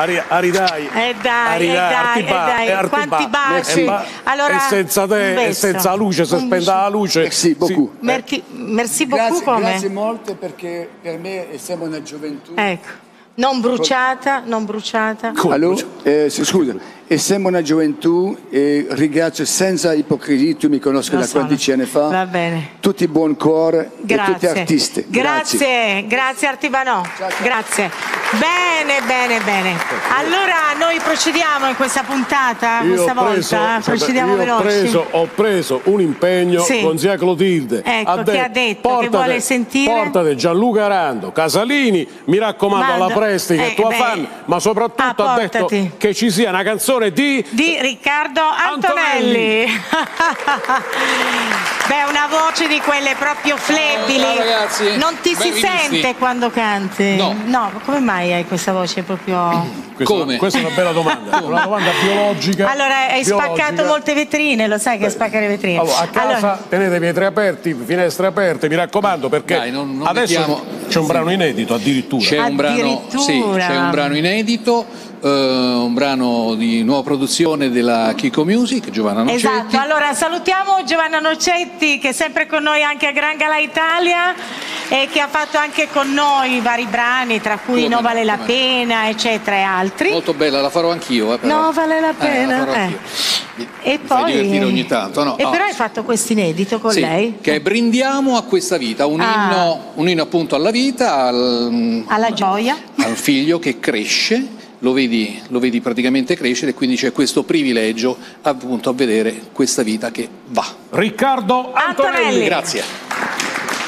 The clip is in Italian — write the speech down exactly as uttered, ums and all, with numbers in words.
Ari, aridai. Eh dai, aridai, eh dai, artiba, eh dai. artiba, Quanti baci. E, ba allora, e senza te, e senza la luce, se spenta la luce. Merci beaucoup. Sì. Merci, merci beaucoup Grazie, come? grazie molto perché per me siamo una gioventù. Ecco. Non bruciata, non bruciata. Allora, eh, scusa, e siamo una gioventù e ringrazio senza ipocrisia, tu mi conosci Lo da so, quanti anni fa. Va bene. Tutti buon cuore Grazie. e tutti artisti. Grazie, Grazie, grazie Artibanò. Ciao, ciao. Grazie. Bene, bene, bene. Allora noi procediamo in questa puntata, Io questa ho preso, volta. Procediamo io veloci. Ho preso, ho preso un impegno Sì. con zia Clotilde. Ecco, ha detto, che ha detto, portate, che vuole sentire. Portate Gianluca Arando, Casalini, mi raccomando Mando. alla Presti, che Eh, è tua beh. fan, ma soprattutto Ah, ha detto portati. che ci sia una canzone di... Di Riccardo Antonelli. Antonelli. Beh, una voce di quelle proprio flebili. Ciao, ragazzi. Non ti si Ben sente rivisti. quando canti? No. No, come mai hai questa voce proprio... Questa, Come? questa è una bella domanda, una domanda biologica. Allora, hai biologica. spaccato molte vetrine, lo sai che spacca le vetrine. Allora, a casa Allora, tenete vetri aperti, finestre aperte, mi raccomando, perché Dai, non- non adesso mettiamo- c'è un brano inedito addirittura. C'è un brano, Addirittura. sì, c'è un brano inedito, eh, un brano di nuova produzione della Kiko Music, Giovanna Nocetti. esatto, allora salutiamo Giovanna Nocetti che è sempre con noi anche a Gran Gala Italia e che ha fatto anche con noi vari brani, tra cui Come Non no, vale la come no. pena, eccetera e altri. Molto bella, la farò anch'io. Eh, però. No, vale la Eh, pena. la farò eh. anch'io. Mi- E mi fai poi divertire ogni tanto. No, E no. però hai fatto questo inedito con Sì, lei? che è Brindiamo a questa vita, un, Ah. inno, un inno appunto alla vita, al, Alla gioia. al figlio che cresce, lo vedi, lo vedi praticamente crescere e quindi c'è questo privilegio appunto a vedere questa vita che va. Riccardo Antonelli. Antonelli. Grazie.